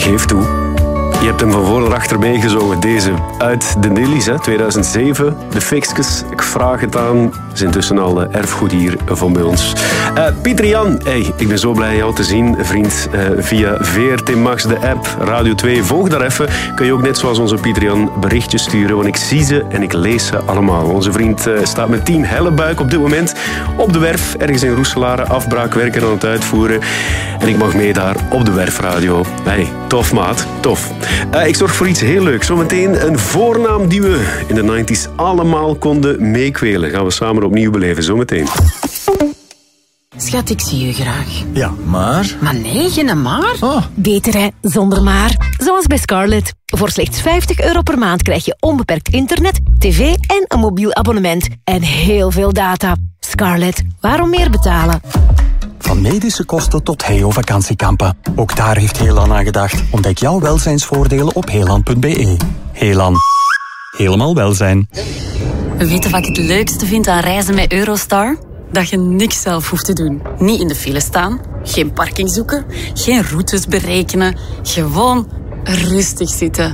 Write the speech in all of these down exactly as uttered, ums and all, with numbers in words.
geef toe. Je hebt hem van voor naar achter meegezongen. Deze uit de Nillies, hè, tweeduizend zeven. De Fixkes, ik vraag het aan. Is intussen al erfgoed hier van bij ons. Uh, Pieter Jan, hey, ik ben zo blij jou te zien, vriend. Uh, via V R T Max, de app, Radio twee. Volg daar even. Kun je ook net zoals onze Pieter Jan berichtjes sturen. Want ik zie ze en ik lees ze allemaal. Onze vriend uh, staat met Team Hellebuik op dit moment op de werf. Ergens in Roeselare, afbraakwerken aan het uitvoeren. En ik mag mee daar op de werfradio. Hey, tof maat, tof. Uh, ik zorg voor iets heel leuks. Zometeen een voornaam die we in de nineties allemaal konden meekwelen. Gaan we samen opnieuw beleven, zometeen. Schat, ik zie je graag. Ja, maar... Maar nee, geen maar. Oh. Beter hè, zonder maar. Zoals bij Scarlett. Voor slechts vijftig euro per maand krijg je onbeperkt internet, tv en een mobiel abonnement. En heel veel data. Scarlett, waarom meer betalen? Van medische kosten tot Heo-vakantiekampen. Ook daar heeft Heelan aan gedacht. Ontdek jouw welzijnsvoordelen op heelan punt b e. Heelan. Helemaal welzijn. Weet je wat ik het leukste vind aan reizen met Eurostar? Dat je niks zelf hoeft te doen. Niet in de file staan, geen parking zoeken, geen routes berekenen. Gewoon rustig zitten.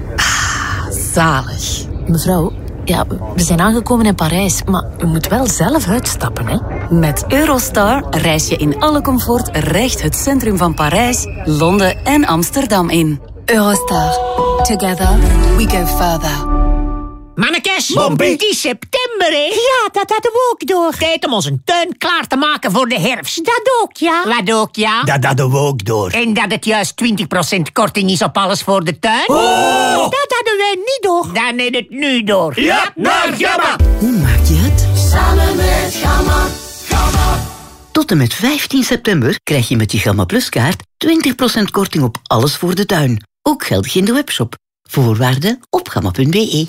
Ah, zalig. Mevrouw, ja, we zijn aangekomen in Parijs, maar u moet wel zelf uitstappen, hè? Met Eurostar reis je in alle comfort recht het centrum van Parijs, Londen en Amsterdam in. Eurostar. Together we go further. Mannekes, Bompie. het is september, hè? Ja, dat hadden we ook door. Tijd om onze tuin klaar te maken voor de herfst. Dat ook, ja. Wat ook, ja? Dat hadden we ook door. En dat het juist twintig procent korting is op alles voor de tuin? Oh! Dat hadden wij niet door. Dan heb het nu door. Ja, naar Gamma! Hoe maak je het? Samen met Gamma. Gamma. Tot en met vijftien september krijg je met je Gamma Plus kaart twintig procent korting op alles voor de tuin. Ook geldig in de webshop. Voorwaarden op gamma punt b e.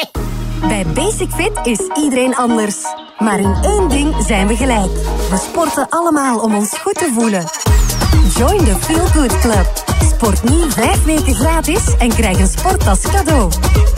Bij Basic Fit is iedereen anders. Maar in één ding zijn we gelijk. We sporten allemaal om ons goed te voelen. Join the Feel Good Club. Sport nu vijf weken gratis en krijg een sporttas cadeau.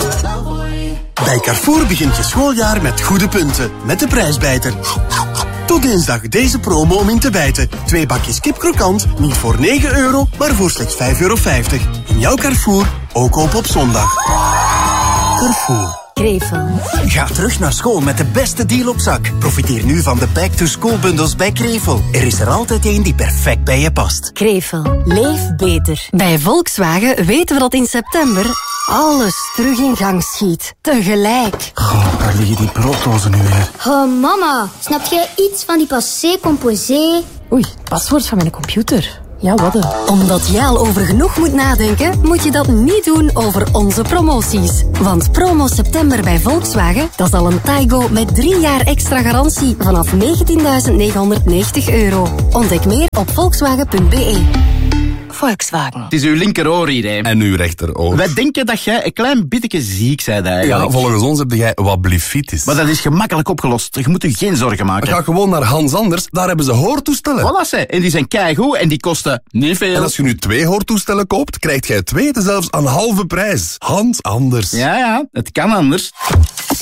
Bij Carrefour begint je schooljaar met goede punten. Met de prijsbijter. Tot dinsdag deze promo om in te bijten. Twee bakjes kip krokant, niet voor negen euro, maar voor slechts vijf euro vijftig. In jouw Carrefour, ook open op zondag. Carrefour. Krevel. Ga terug naar school met de beste deal op zak. Profiteer nu van de back-to-school bundels bij Krevel. Er is er altijd één die perfect bij je past. Krevel. Leef beter. Bij Volkswagen weten we dat in september alles terug in gang schiet. Tegelijk. Goh, waar liggen die brooddozen nu weer? Oh, mama, snap jij iets van die passé composé? Oei, paswoord van mijn computer. Ja, wat een... Omdat jij al over genoeg moet nadenken, moet je dat niet doen over onze promoties. Want promo september bij Volkswagen, dat is al een Taigo met drie jaar extra garantie vanaf negentienduizend negenhonderdnegentig euro. Ontdek meer op volkswagen punt b e. Volkswagen. Het is uw linkeroor hier, hè. En uw rechteroor. Wij denken dat jij een klein beetje ziek bent eigenlijk. Ja, volgens ons heb jij wat blifitis. Maar dat is gemakkelijk opgelost. Je moet je geen zorgen maken. Ga gewoon naar Hans Anders, daar hebben ze hoortoestellen. Voilà, ze. En die zijn keigoed en die kosten niet veel. En als je nu twee hoortoestellen koopt, krijgt jij twee zelfs aan halve prijs. Hans Anders. Ja, ja, het kan anders.